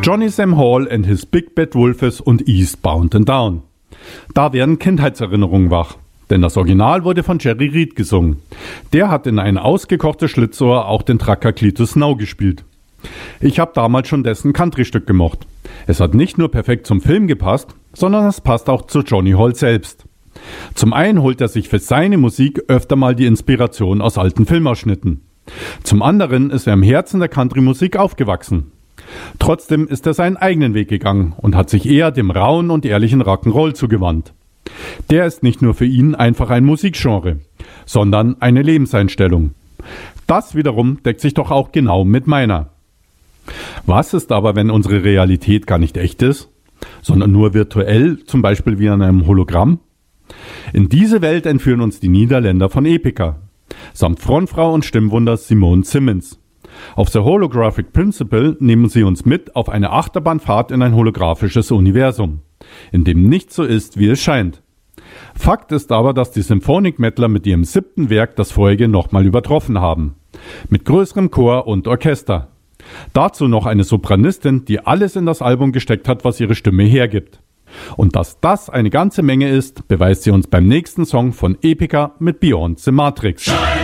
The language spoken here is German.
Johnny Sam Hall and his Big Bad Wolves und Eastbound and Down. Da werden Kindheitserinnerungen wach. Denn das Original wurde von Jerry Reed gesungen. Der hat in ein ausgekochtes Schlitzohr auch den Tracker Cletus Now gespielt. Ich habe damals schon dessen Country-Stück gemocht. Es hat nicht nur perfekt zum Film gepasst, sondern es passt auch zu Johnny Hall selbst. Zum einen holt er sich für seine Musik öfter mal die Inspiration aus alten Filmausschnitten. Zum anderen ist er im Herzen der Country-Musik aufgewachsen. Trotzdem ist er seinen eigenen Weg gegangen und hat sich eher dem rauen und ehrlichen Rock'n'Roll zugewandt. Der ist nicht nur für ihn einfach ein Musikgenre, sondern eine Lebenseinstellung. Das wiederum deckt sich doch auch genau mit meiner. Was ist aber, wenn unsere Realität gar nicht echt ist, sondern nur virtuell, zum Beispiel wie an einem Hologramm? In diese Welt entführen uns die Niederländer von Epica, samt Frontfrau und Stimmwunder Simone Simmons. Auf The Holographic Principle nehmen sie uns mit auf eine Achterbahnfahrt in ein holographisches Universum, in dem nichts so ist, wie es scheint. Fakt ist aber, dass die Symphonic Metaler mit ihrem 7. Werk das vorige nochmal übertroffen haben. Mit größerem Chor und Orchester. Dazu noch eine Sopranistin, die alles in das Album gesteckt hat, was ihre Stimme hergibt. Und dass das eine ganze Menge ist, beweist sie uns beim nächsten Song von Epica mit Beyond the Matrix.